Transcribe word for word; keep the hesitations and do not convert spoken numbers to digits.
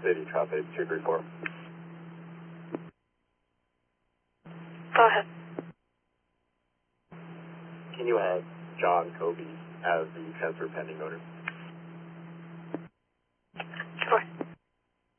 City, traffic two three four. Go ahead. Can you add John Kobe as the transfer pending owner?